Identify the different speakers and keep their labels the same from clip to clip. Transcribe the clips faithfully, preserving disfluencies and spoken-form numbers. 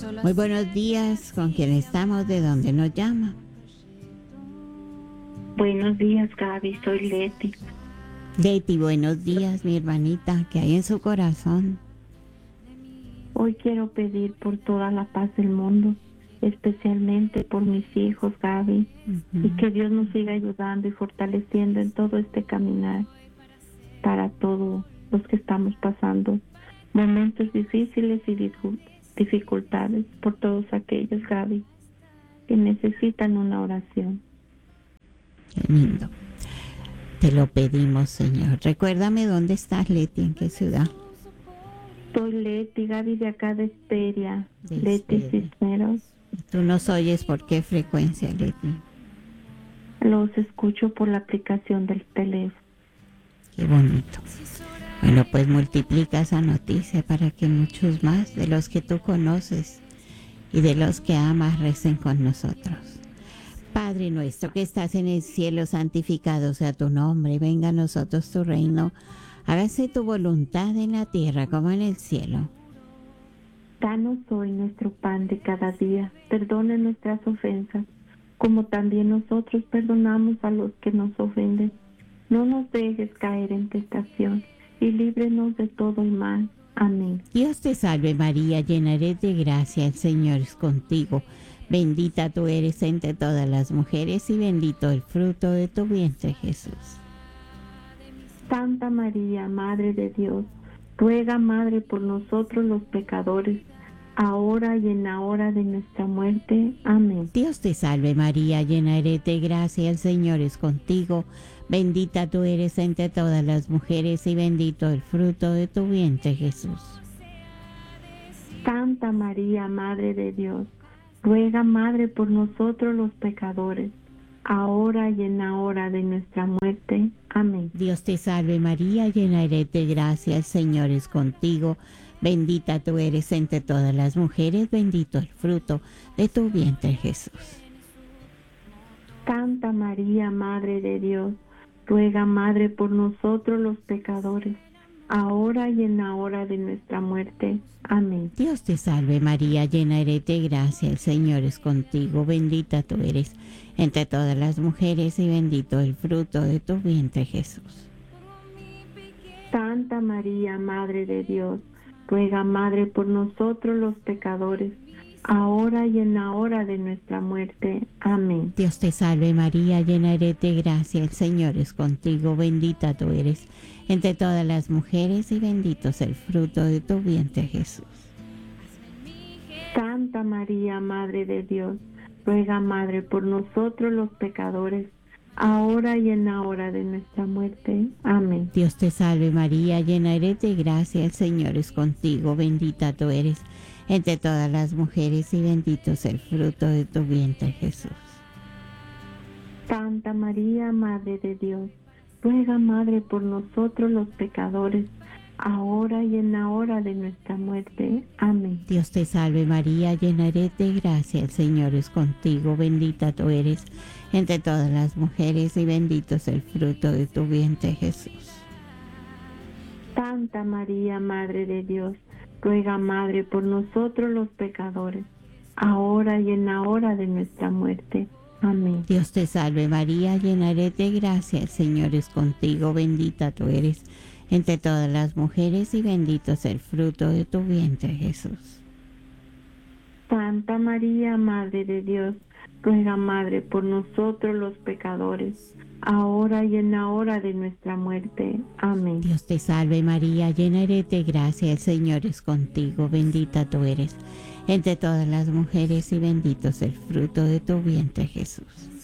Speaker 1: Muy buenos días, ¿con quién estamos? ¿De dónde nos llama?
Speaker 2: Buenos días, Gaby, soy Leti.
Speaker 1: Leti, buenos días, mi hermanita, ¿qué hay en su corazón?
Speaker 2: Hoy quiero pedir por toda la paz del mundo, especialmente por mis hijos, Gaby,
Speaker 1: Uh-huh.
Speaker 2: y que Dios nos siga ayudando y fortaleciendo en todo este caminar para todos los que estamos pasando momentos difíciles y dificu- dificultades, por todos aquellos, Gaby, que necesitan una oración.
Speaker 1: Qué lindo. Te lo pedimos, Señor. Recuérdame dónde estás, Leti, en qué ciudad.
Speaker 2: Soy Leti, Gaby, de acá de Esperia,
Speaker 1: De
Speaker 2: Leti
Speaker 1: Esperia.
Speaker 2: Cisneros.
Speaker 1: Tú nos oyes por qué frecuencia, Leti.
Speaker 2: Los escucho por la aplicación del teléfono.
Speaker 1: Qué bonito. Bueno, pues multiplica esa noticia para que muchos más de los que tú conoces y de los que amas recen con nosotros. Padre nuestro que estás en el cielo, santificado sea tu nombre, venga a nosotros tu reino, hágase tu voluntad en la tierra como en el cielo.
Speaker 2: Danos hoy nuestro pan de cada día, perdona nuestras ofensas, como también nosotros perdonamos a los que nos ofenden. No nos dejes caer en tentación, y líbrenos de todo el mal. Amén.
Speaker 1: Dios te salve María, llena eres de gracia, el Señor es contigo. Bendita tú eres entre todas las mujeres y bendito el fruto de tu vientre, Jesús.
Speaker 2: Santa María, Madre de Dios, ruega, Madre, por nosotros los pecadores, ahora y en la hora de nuestra muerte. Amén.
Speaker 1: Dios te salve María, llena eres de gracia, el Señor es contigo. Bendita tú eres entre todas las mujeres y bendito el fruto de tu vientre, Jesús.
Speaker 2: Santa María, Madre de Dios, ruega, Madre, por nosotros los pecadores, ahora y en la hora de nuestra muerte. Amén.
Speaker 1: Dios te salve María, llena eres de gracia, el Señor es contigo. Bendita tú eres entre todas las mujeres, bendito el fruto de tu vientre, Jesús.
Speaker 2: Santa María, Madre de Dios, ruega, Madre, por nosotros los pecadores, ahora y en la hora de nuestra muerte. Amén.
Speaker 1: Dios te salve María, llena eres de gracia, el Señor es contigo, bendita tú eres entre todas las mujeres y bendito el fruto de tu vientre, Jesús.
Speaker 2: Santa María, Madre de Dios, ruega, Madre, por nosotros los pecadores, ahora y en la hora de nuestra muerte. Amén.
Speaker 1: Dios te salve María, llena eres de gracia, el Señor es contigo, bendita tú eres entre todas las mujeres y bendito es el fruto de tu vientre, Jesús.
Speaker 2: Santa María, Madre de Dios, ruega, Madre, por nosotros los pecadores, ahora y en la hora de nuestra muerte. Amén.
Speaker 1: Dios te salve María, llena eres de gracia, el Señor es contigo, bendita tú eres entre todas las mujeres y bendito es el fruto de tu vientre, Jesús.
Speaker 2: Santa María, Madre de Dios, ruega, Madre, por nosotros los pecadores, ahora y en la hora de nuestra muerte. Amén.
Speaker 1: Dios te salve María, llena eres de gracia, el Señor es contigo, bendita tú eres entre todas las mujeres y bendito es el fruto de tu vientre, Jesús.
Speaker 2: Santa María, Madre de Dios, ruega, Madre, por nosotros los pecadores, ahora y en la hora de nuestra muerte. Amén.
Speaker 1: Dios te salve María, llena eres de gracia, el Señor es contigo, bendita tú eres entre todas las mujeres y bendito es el fruto de tu vientre, Jesús.
Speaker 2: Santa María, Madre de Dios, ruega, Madre, por nosotros los pecadores, ahora y en la hora de nuestra muerte. Amén.
Speaker 1: Dios te salve María, llena eres de gracia, el Señor es contigo, bendita tú eres entre todas las mujeres y bendito es el fruto de tu vientre, Jesús.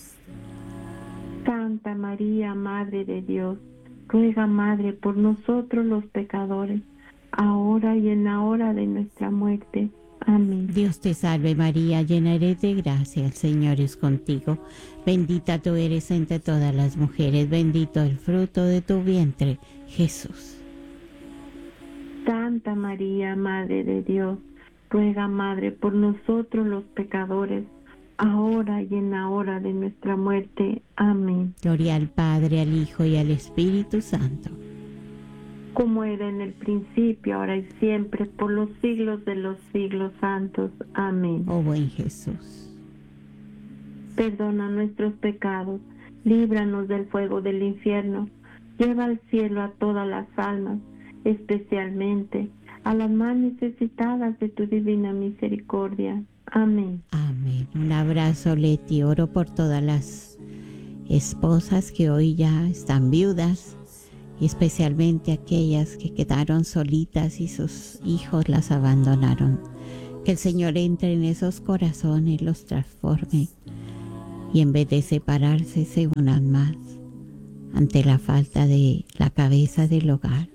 Speaker 2: Santa María, Madre de Dios, ruega, Madre, por nosotros los pecadores, ahora y en la hora de nuestra muerte. Amén.
Speaker 1: Dios te salve María, llena eres de gracia, el Señor es contigo, bendita tú eres entre todas las mujeres, bendito el fruto de tu vientre, Jesús.
Speaker 2: Santa María, Madre de Dios, ruega, Madre, por nosotros los pecadores, ahora y en la hora de nuestra muerte. Amén.
Speaker 1: Gloria al Padre, al Hijo y al Espíritu Santo.
Speaker 2: como era en el principio, ahora y siempre, por los siglos de los siglos santos. Amén.
Speaker 1: Oh buen Jesús,
Speaker 2: Perdona nuestros pecados, líbranos del fuego del infierno, lleva al cielo a todas las almas, especialmente a las más necesitadas de tu divina misericordia. Amén.
Speaker 1: amén. Un abrazo, Leti. Oro por todas las esposas que hoy ya están viudas, y especialmente aquellas que quedaron solitas y sus hijos las abandonaron. Que el Señor entre en esos corazones, los transforme, y en vez de separarse se unan más ante la falta de la cabeza del hogar.